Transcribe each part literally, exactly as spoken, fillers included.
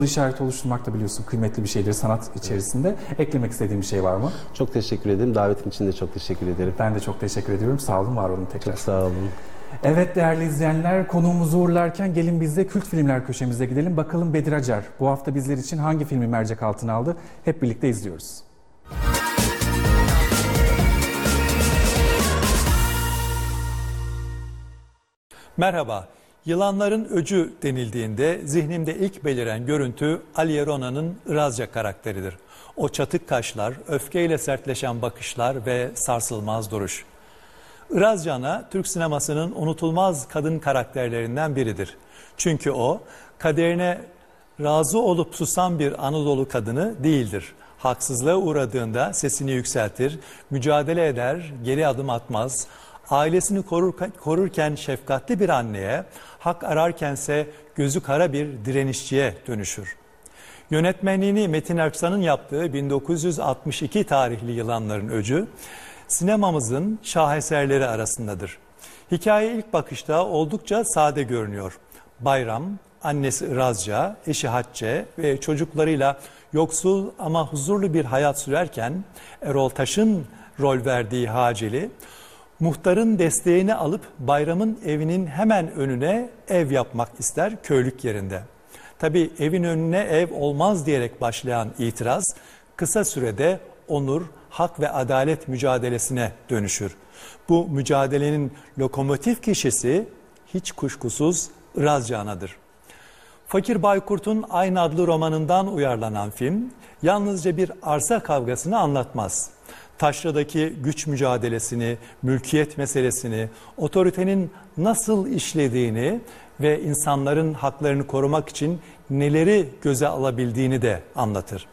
İşaret oluşturmak da biliyorsun kıymetli bir şeydir sanat içerisinde. Eklemek istediğim bir şey var mı? Çok teşekkür ederim. Davetin için de çok teşekkür ederim. Ben de çok teşekkür ediyorum. Sağ olun, var olun tekrar. Çok sağ olun. Evet değerli izleyenler, konuğumuzu uğurlarken gelin biz de kült filmler köşemize gidelim. Bakalım Bedir Acar bu hafta bizler için hangi filmi mercek altına aldı? Hep birlikte izliyoruz. Merhaba. Yılanların Öcü denildiğinde zihnimde ilk beliren görüntü Aliye Rona'nın Irazca karakteridir. O çatık kaşlar, öfkeyle sertleşen bakışlar ve sarsılmaz duruş. Irazca Ana, Türk sinemasının unutulmaz kadın karakterlerinden biridir. Çünkü o, kaderine razı olup susan bir Anadolu kadını değildir. Haksızlığa uğradığında sesini yükseltir, mücadele eder, geri adım atmaz. Ailesini korur, korurken şefkatli bir anneye, hak ararkense gözü kara bir direnişçiye dönüşür. Yönetmenliğini Metin Erksan'ın yaptığı bin dokuz yüz altmış iki tarihli Yılanların Öcü, sinemamızın şaheserleri arasındadır. Hikaye ilk bakışta oldukça sade görünüyor. Bayram, annesi Irazca, eşi Hatice ve çocuklarıyla yoksul ama huzurlu bir hayat sürerken Erol Taş'ın rol verdiği Haceli, muhtarın desteğini alıp Bayram'ın evinin hemen önüne ev yapmak ister köylük yerinde. Tabii evin önüne ev olmaz diyerek başlayan itiraz kısa sürede onur, hak ve adalet mücadelesine dönüşür. Bu mücadelenin lokomotif kişisi hiç kuşkusuz Irazca Ana'dır. Fakir Baykurt'un aynı adlı romanından uyarlanan film yalnızca bir arsa kavgasını anlatmaz. Taşra'daki güç mücadelesini, mülkiyet meselesini, otoritenin nasıl işlediğini ve insanların haklarını korumak için neleri göze alabildiğini de anlatır.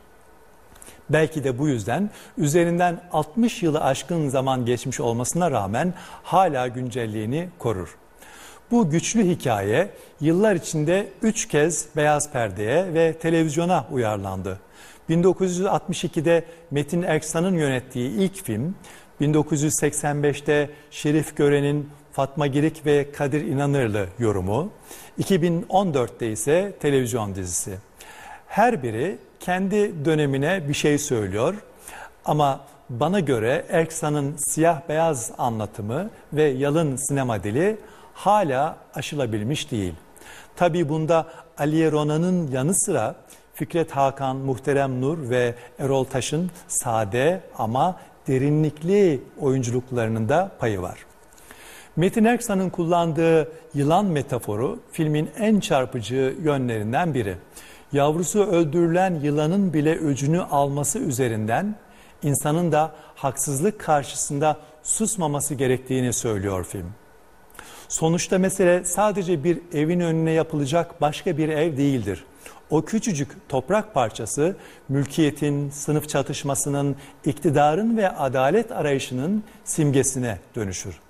Belki de bu yüzden üzerinden altmış yılı aşkın zaman geçmiş olmasına rağmen hala güncelliğini korur. Bu güçlü hikaye yıllar içinde üç kez beyaz perdeye ve televizyona uyarlandı. bin dokuz yüz altmış ikide Metin Erksan'ın yönettiği ilk film, bin dokuz yüz seksen beşte Şerif Gören'in Fatma Girik ve Kadir İnanırlı yorumu, iki bin on dörtte ise televizyon dizisi. Her biri kendi dönemine bir şey söylüyor ama bana göre Erksan'ın siyah beyaz anlatımı ve yalın sinema dili hala aşılabilmiş değil. Tabii bunda Aliye Rona'nın yanı sıra Fikret Hakan, Muhterem Nur ve Erol Taş'ın sade ama derinlikli oyunculuklarının da payı var. Metin Erksan'ın kullandığı yılan metaforu filmin en çarpıcı yönlerinden biri. Yavrusu öldürülen yılanın bile öcünü alması üzerinden insanın da haksızlık karşısında susmaması gerektiğini söylüyor film. Sonuçta mesele sadece bir evin önüne yapılacak başka bir ev değildir. O küçücük toprak parçası mülkiyetin, sınıf çatışmasının, iktidarın ve adalet arayışının simgesine dönüşür.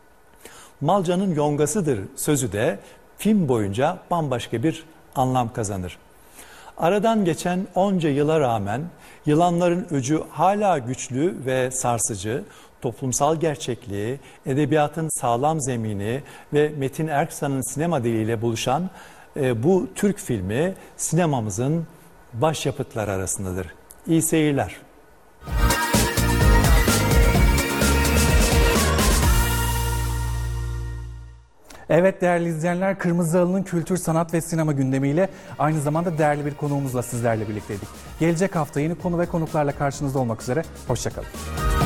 Malcanın yongasıdır sözü de film boyunca bambaşka bir anlam kazanır. Aradan geçen onca yıla rağmen Yılanların Öcü hala güçlü ve sarsıcı, toplumsal gerçekliği, edebiyatın sağlam zemini ve Metin Erksan'ın sinema diliyle buluşan e, bu Türk filmi sinemamızın başyapıtları arasındadır. İyi seyirler. Evet değerli izleyenler, Kırmızı Halı'nın kültür, sanat ve sinema gündemiyle aynı zamanda değerli bir konuğumuzla sizlerle birlikteydik. Gelecek hafta yeni konu ve konuklarla karşınızda olmak üzere. Hoşça kalın.